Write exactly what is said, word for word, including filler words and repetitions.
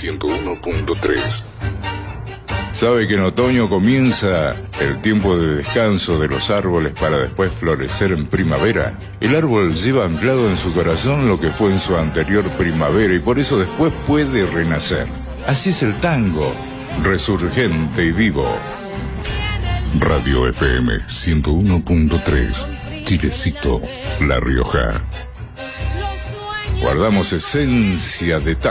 ciento uno punto tres. ¿Sabe que en otoño comienza el tiempo de descanso de los árboles para después florecer en primavera? El árbol lleva anclado en su corazón lo que fue en su anterior primavera y por eso después puede renacer. Así es el tango, resurgente y vivo. Radio F M ciento uno punto tres, Chilecito, La Rioja. Guardamos esencia de tango.